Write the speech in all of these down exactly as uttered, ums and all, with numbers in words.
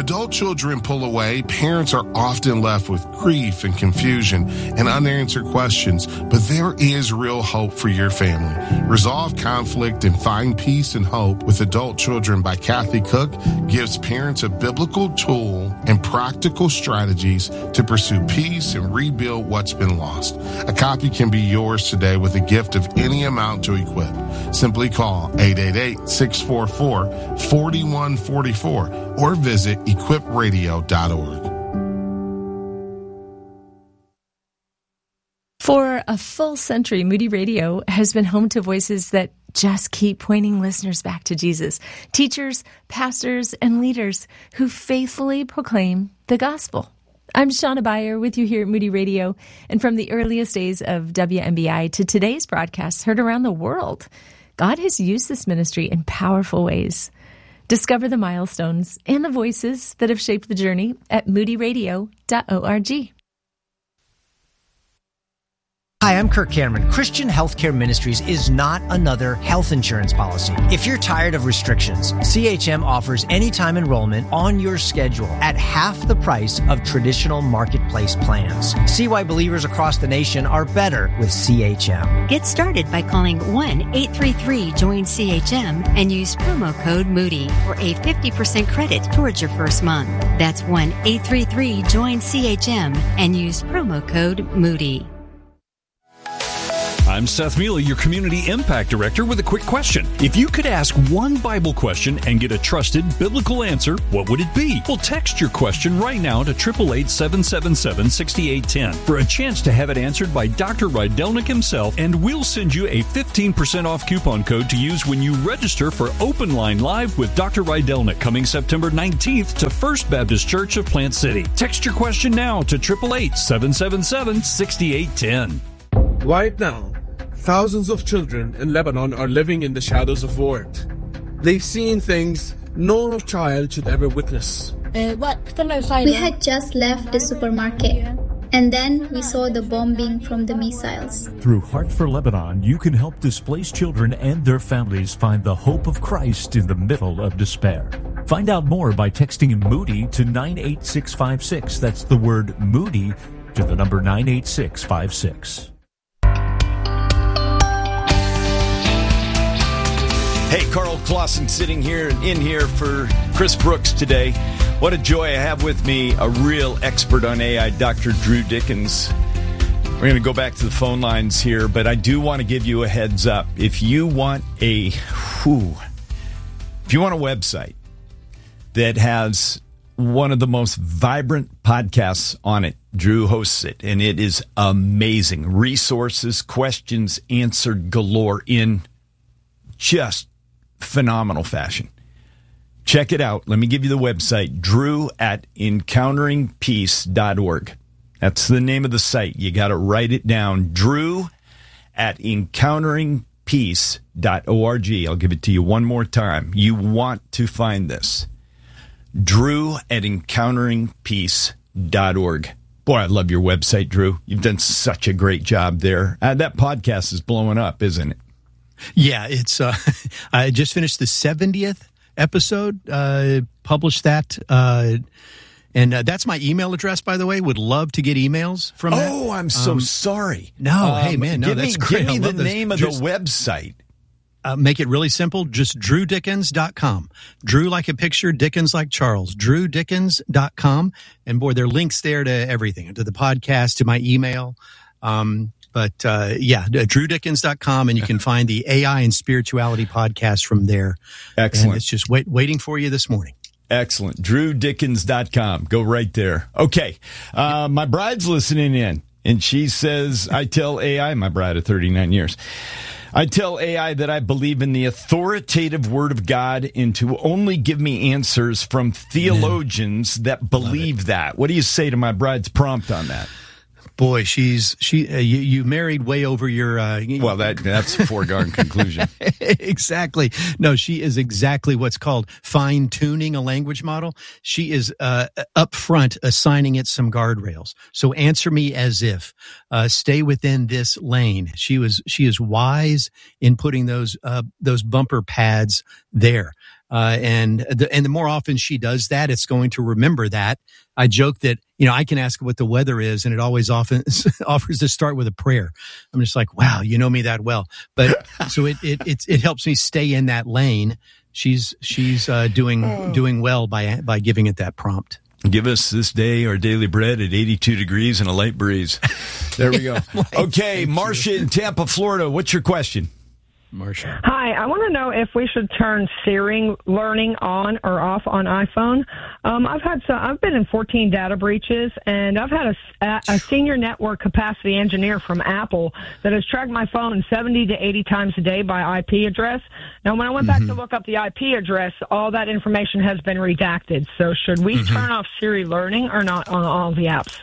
adult children pull away, parents are often left with grief and confusion and unanswered questions, but there is real hope for your family. Resolve Conflict and Find Peace and Hope with Adult Children by Kathy Cook gives parents a biblical tool and practical strategies to pursue peace and rebuild what's been lost. A copy can be yours today with a gift of any amount to equip. Simply call eight eight eight, six four four, four one four four or visit equip radio dot org. For a full century, Moody Radio has been home to voices that just keep pointing listeners back to Jesus. Teachers, pastors, and leaders who faithfully proclaim the gospel. I'm Shauna Beyer with you here at Moody Radio, and from the earliest days of W M B I to today's broadcasts heard around the world, God has used this ministry in powerful ways. Discover the milestones and the voices that have shaped the journey at moody radio dot org. Hi, I'm Kirk Cameron. Christian Healthcare Ministries is not another health insurance policy. If you're tired of restrictions, C H M offers anytime enrollment on your schedule at half the price of traditional marketplace plans. See why believers across the nation are better with C H M. Get started by calling one eight three three join C H M and use promo code Moody for a fifty percent credit towards your first month. That's one eight three three join C H M and use promo code Moody. I'm Seth Mealy, your Community Impact Director, with a quick question. If you could ask one Bible question and get a trusted biblical answer, what would it be? Well, text your question right now to eight eight eight, seven seven seven, six eight one zero for a chance to have it answered by Doctor Rydelnik himself, and we'll send you a fifteen percent off coupon code to use when you register for Open Line Live with Doctor Rydelnik coming September nineteenth to First Baptist Church of Plant City. Text your question now to eight eight eight, seven seven seven, six eight one zero. Right now, thousands of children in Lebanon are living in the shadows of war. They've seen things no child should ever witness. We had just left the supermarket, and then we saw the bombing from the missiles. Through Heart for Lebanon, you can help displaced children and their families find the hope of Christ in the middle of despair. Find out more by texting Moody to nine eight six five six. That's the word Moody to the number nine eight six five six. Hey, Carl Clausen sitting here in here for Chris Brooks today. What a joy I have with me a real expert on A I, Doctor Drew Dickens. We're going to go back to the phone lines here, but I do want to give you a heads up. If you want a, whew, if you want a website that has one of the most vibrant podcasts on it, Drew hosts it, and it is amazing. Resources, questions answered galore in just phenomenal fashion. Check it out. Let me give you the website, drew at encountering peace dot org. That's the name of the site. You got to write it down, drew at encountering peace dot org. I'll give it to you one more time. You want to find this. drew at encountering peace dot org. Boy, I love your website, Drew. You've done such a great job there. Uh, that podcast is blowing up, isn't it? Yeah, it's. Uh, I just finished the seventieth episode. Uh, published that, uh, and uh, that's my email address. By the way, would love to get emails from. that. Oh, I'm so um, sorry. No, um, hey man, no, give that's me, great. Give me I the love this. name of just, the website. Uh, make it really simple. Just drew dickens dot com. Drew like a picture, Dickens like Charles. drew dickens dot com, and boy, there are links there to everything, to the podcast, to my email. Um, But, uh, yeah, drew dickens dot com, and you can find the A I and Spirituality podcast from there. Excellent. And it's just wait, waiting for you this morning. Excellent. drew dickens dot com. Go right there. Okay. Uh, my bride's listening in, and she says, I tell A I, my bride of thirty-nine years, I tell A I that I believe in the authoritative Word of God and to only give me answers from theologians Amen. That believe that. What do you say to my bride's prompt on that? Boy, she's she. Uh, you, you married way over your. Uh, well, that that's a foregone conclusion. Exactly. No, she is exactly what's called fine tuning a language model. She is uh, up front assigning it some guardrails. So answer me as if. Uh, stay within this lane. She was. She is wise in putting those uh, those bumper pads there. Uh, and the, and the more often she does that, it's going to remember that. I joke that, you know, I can ask what the weather is, and it always often offers to start with a prayer. I'm just like, wow, you know me that well. But so it, it, it, it helps me stay in that lane. She's, she's, uh, doing, oh. doing well by, by giving it that prompt. Give us this day our daily bread at eighty-two degrees and a light breeze. There we go. Okay, Marcia in Tampa, Florida. What's your question? Marcia. Hi, I want to know if we should turn Siri learning on or off on iPhone. Um, I've had some, I've been in fourteen data breaches, and I've had a, a senior network capacity engineer from Apple that has tracked my phone seventy to eighty times a day by I P address. Now, when I went mm-hmm. back to look up the I P address, all that information has been redacted. So should we mm-hmm. turn off Siri learning or not on all the apps?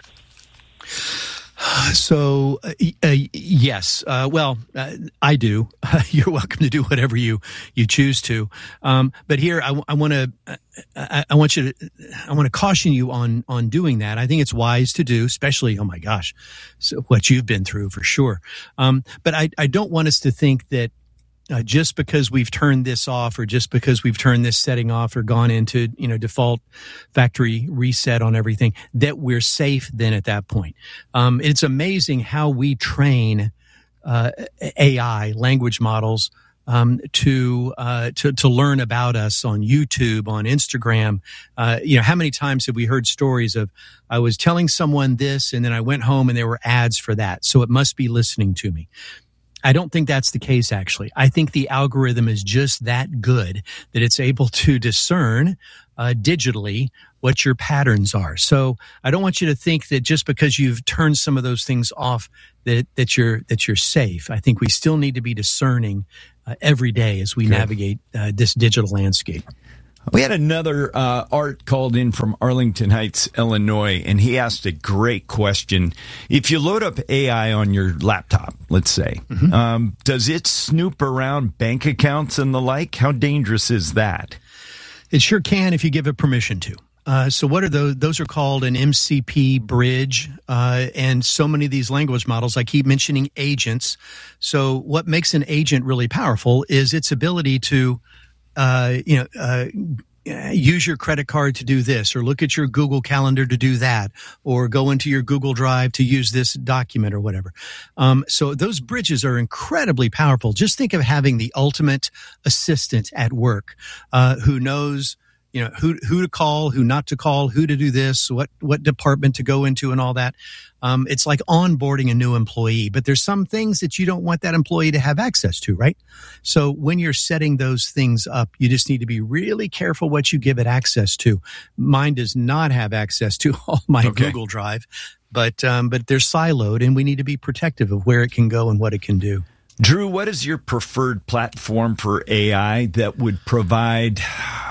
So, uh, uh, yes. Uh, well, uh, I do. Uh, you're welcome to do whatever you, you choose to. Um, but here, I, I want to, I, I want you to, I want to caution you on, on doing that. I think it's wise to do, especially, oh my gosh, so what you've been through for sure. Um, but I, I don't want us to think that, Uh, just because we've turned this off or just because we've turned this setting off or gone into, you know, default factory reset on everything, that we're safe then at that point. Um, it's amazing how we train uh, A I language models um, to, uh, to, to learn about us on YouTube, on Instagram. Uh, you know, how many times have we heard stories of, I was telling someone this and then I went home and there were ads for that. So it must be listening to me. I don't think that's the case, actually. I think the algorithm is just that good that it's able to discern uh, digitally what your patterns are. So I don't want you to think that just because you've turned some of those things off that that you're that you're safe. I think we still need to be discerning uh, every day as we good. navigate uh, this digital landscape. We had another uh, Art called in from Arlington Heights, Illinois, and he asked a great question. If you load up A I on your laptop, let's say, mm-hmm. um, does it snoop around bank accounts and the like? How dangerous is that? It sure can if you give it permission to. Uh, so what are those? Those are called an M C P bridge, uh, and so many of these language models, I keep mentioning agents. So what makes an agent really powerful is its ability to Uh, you know, uh, use your credit card to do this, or look at your Google Calendar to do that, or go into your Google Drive to use this document or whatever. Um, so those bridges are incredibly powerful. Just think of having the ultimate assistant at work, uh, who knows, you know, who, who to call, who not to call, who to do this, what, what department to go into and all that. Um, it's like onboarding a new employee, but there's some things that you don't want that employee to have access to, right? So when you're setting those things up, you just need to be really careful what you give it access to. Mine does not have access to all my okay. Google Drive, but, um, but they're siloed, and we need to be protective of where it can go and what it can do. Drew, what is your preferred platform for A I that would provide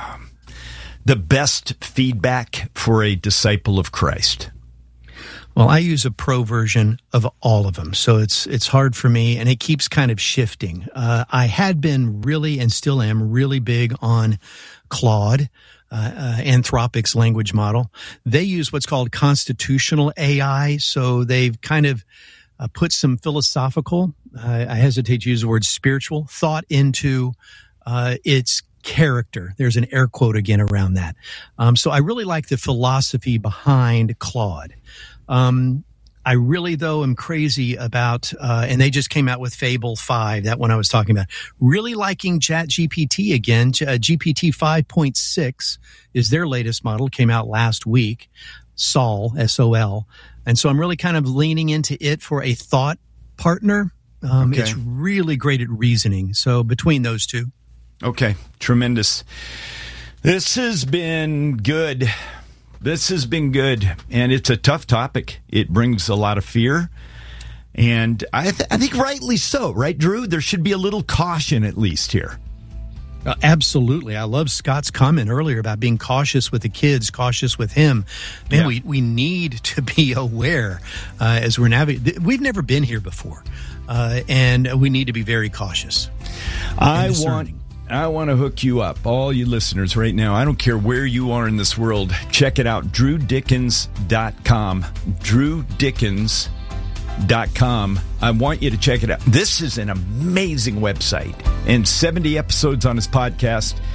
the best feedback for a disciple of Christ? Well, I use a pro version of all of them, so it's it's hard for me, and it keeps kind of shifting. Uh, I had been really, and still am, really big on Claude, uh, uh, Anthropic's language model. They use what's called constitutional A I, so they've kind of uh, put some philosophical, uh, I hesitate to use the word spiritual, thought into uh, its character. There's an air quote again around that. Um, so I really like the philosophy behind Claude. Um, I really, though, am crazy about, uh, and they just came out with Fable five, that one I was talking about. Really liking ChatGPT again. Uh, G P T five point six is their latest model, came out last week. Sol, S O L. And so I'm really kind of leaning into it for a thought partner. Um, okay. It's really great at reasoning. So between those two. Okay, tremendous. This has been good. This has been good, and it's a tough topic. It brings a lot of fear, and I, th- I think rightly so, right, Drew? There should be a little caution at least here. Uh, absolutely. I love Scott's comment earlier about being cautious with the kids, cautious with him. Man, yeah. we, we need to be aware uh, as we're navigating. We've never been here before, uh, and we need to be very cautious. I want... I want to hook you up, all you listeners right now. I don't care where you are in this world. Check it out, drew dickens dot com. drew dickens dot com. I want you to check it out. This is an amazing website, and seventy episodes on his podcast.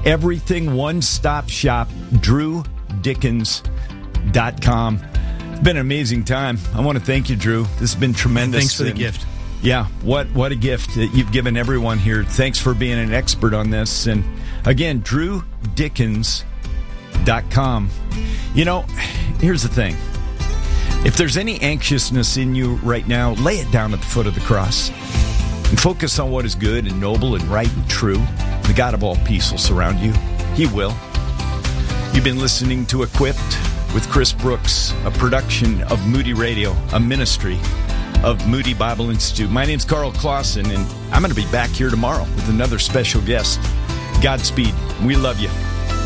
Everything one-stop shop, drew dickens dot com. It's been an amazing time. I want to thank you, Drew. This has been tremendous. Thanks for the and, gift. Yeah, what what a gift that you've given everyone here. Thanks for being an expert on this. And again, drew dickens dot com. You know, here's the thing. If there's any anxiousness in you right now, lay it down at the foot of the cross and focus on what is good and noble and right and true. The God of all peace will surround you. He will. You've been listening to Equipped with Chris Brooks, a production of Moody Radio, a ministry of Moody Bible Institute. My name's Carl Clausen, and I'm going to be back here tomorrow with another special guest. Godspeed. We love you.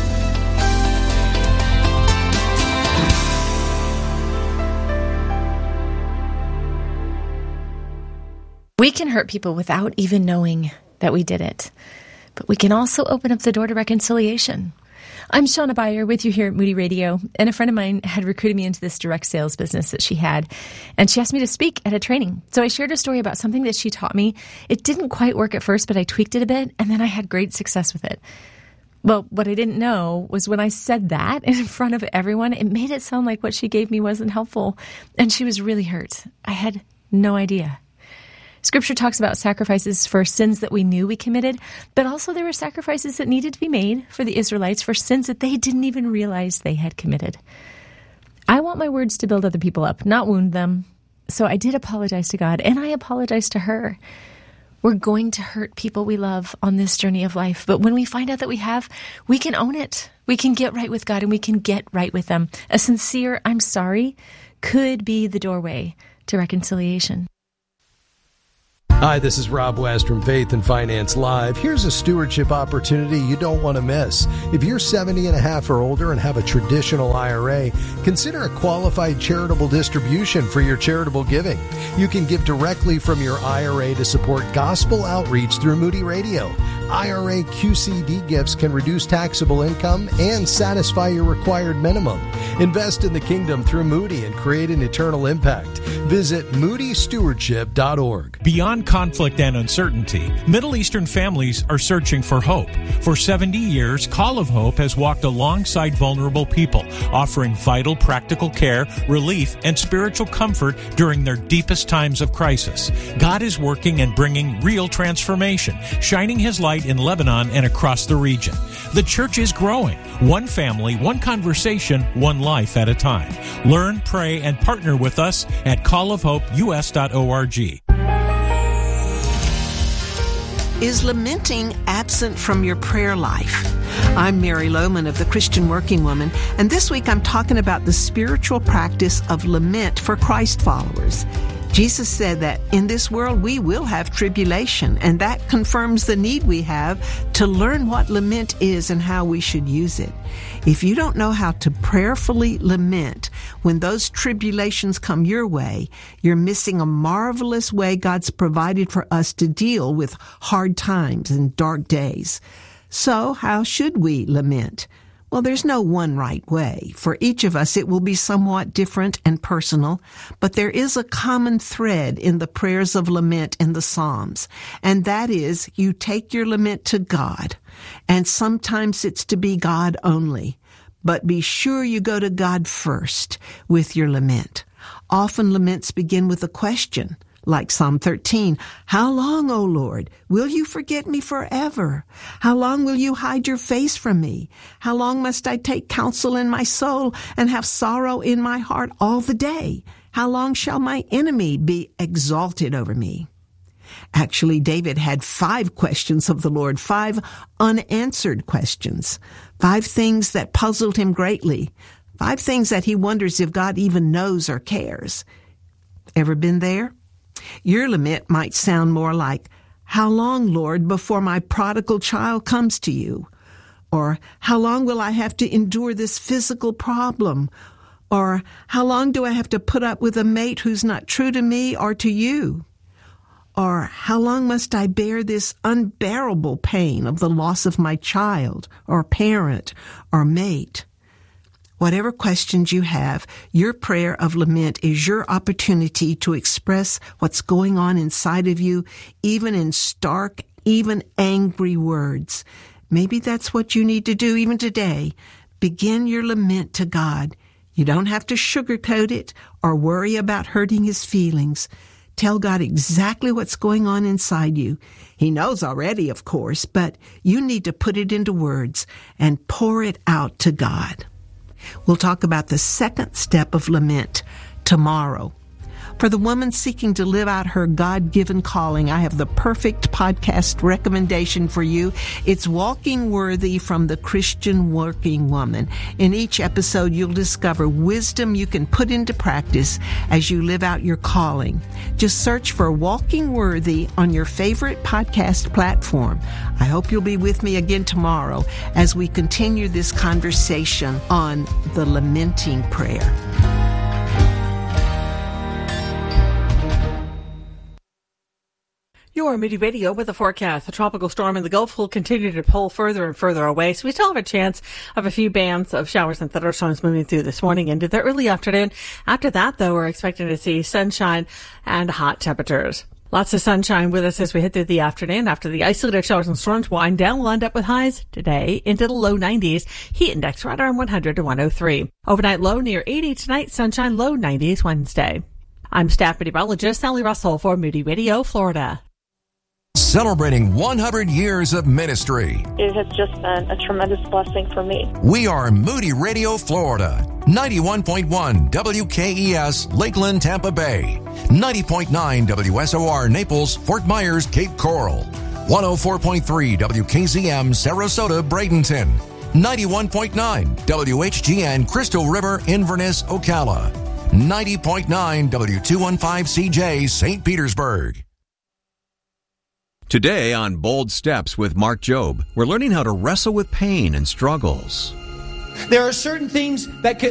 We can hurt people without even knowing that we did it. But we can also open up the door to reconciliation. I'm Shauna Beyer with you here at Moody Radio, and a friend of mine had recruited me into this direct sales business that she had, and she asked me to speak at a training. So I shared a story about something that she taught me. It didn't quite work at first, but I tweaked it a bit, and then I had great success with it. Well, what I didn't know was when I said that in front of everyone, it made it sound like what she gave me wasn't helpful, and she was really hurt. I had no idea. Scripture talks about sacrifices for sins that we knew we committed, but also there were sacrifices that needed to be made for the Israelites for sins that they didn't even realize they had committed. I want my words to build other people up, not wound them. So I did apologize to God, and I apologized to her. We're going to hurt people we love on this journey of life, but when we find out that we have, we can own it. We can get right with God, and we can get right with them. A sincere "I'm sorry" could be the doorway to reconciliation. Hi, this is Rob West from Faith and Finance Live. Here's a stewardship opportunity you don't want to miss. If you're seventy and a half or older and have a traditional I R A, consider a qualified charitable distribution for your charitable giving. You can give directly from your I R A to support gospel outreach through Moody Radio. I R A Q C D gifts can reduce taxable income and satisfy your required minimum. Invest in the kingdom through Moody and create an eternal impact. Visit moody stewardship dot org. Beyond conflict and uncertainty, Middle Eastern families are searching for hope. For seventy years, Call of Hope has walked alongside vulnerable people, offering vital practical care, relief, and spiritual comfort during their deepest times of crisis. God is working and bringing real transformation, shining His light in Lebanon and across the region. The church is growing, one family, one conversation, one life at a time. Learn, pray, and partner with us at call of hope u s dot org. Is lamenting absent from your prayer life? I'm Mary Lohman of the Christian Working Woman, and this week I'm talking about the spiritual practice of lament for Christ followers. Jesus said that in this world we will have tribulation, and that confirms the need we have to learn what lament is and how we should use it. If you don't know how to prayerfully lament when those tribulations come your way, you're missing a marvelous way God's provided for us to deal with hard times and dark days. So how should we lament? Well, there's no one right way. For each of us, it will be somewhat different and personal, but there is a common thread in the prayers of lament in the Psalms, and that is you take your lament to God, and sometimes it's to be God only, but be sure you go to God first with your lament. Often laments begin with a question. Like Psalm thirteen, how long, O Lord, will you forget me forever? How long will you hide your face from me? How long must I take counsel in my soul and have sorrow in my heart all the day? How long shall my enemy be exalted over me? Actually, David had five questions of the Lord, five unanswered questions, five things that puzzled him greatly, five things that he wonders if God even knows or cares. Ever been there? Your lament might sound more like, how long, Lord, before my prodigal child comes to you? Or, how long will I have to endure this physical problem? Or, how long do I have to put up with a mate who's not true to me or to you? Or, how long must I bear this unbearable pain of the loss of my child or parent or mate? Whatever questions you have, your prayer of lament is your opportunity to express what's going on inside of you, even in stark, even angry words. Maybe that's what you need to do even today. Begin your lament to God. You don't have to sugarcoat it or worry about hurting his feelings. Tell God exactly what's going on inside you. He knows already, of course, but you need to put it into words and pour it out to God. We'll talk about the second step of lament tomorrow. For the woman seeking to live out her God-given calling, I have the perfect podcast recommendation for you. It's Walking Worthy from the Christian Working Woman. In each episode, you'll discover wisdom you can put into practice as you live out your calling. Just search for Walking Worthy on your favorite podcast platform. I hope you'll be with me again tomorrow as we continue this conversation on the lamenting prayer. Your Moody Radio with a forecast. The tropical storm in the Gulf will continue to pull further and further away, so we still have a chance of a few bands of showers and thunderstorms moving through this morning into the early afternoon. After that, though, we're expecting to see sunshine and hot temperatures. Lots of sunshine with us as we head through the afternoon. After the isolated showers and storms wind down, we'll end up with highs today into the low nineties. Heat index right around one hundred to one oh three. Overnight low near eighty tonight. Sunshine low nineties Wednesday. I'm staff meteorologist Sally Russell for Moody Radio, Florida. Celebrating one hundred years of ministry. It has just been a tremendous blessing for me. We are Moody Radio, Florida. ninety-one point one W K E S, Lakeland, Tampa Bay. ninety point nine W S O R, Naples, Fort Myers, Cape Coral. one oh four point three W K Z M, Sarasota, Bradenton. ninety-one point nine W H G N, Crystal River, Inverness, Ocala. ninety point nine W two fifteen C J, Saint Petersburg. Today on Bold Steps with Mark Jobe, we're learning how to wrestle with pain and struggles. There are certain things that can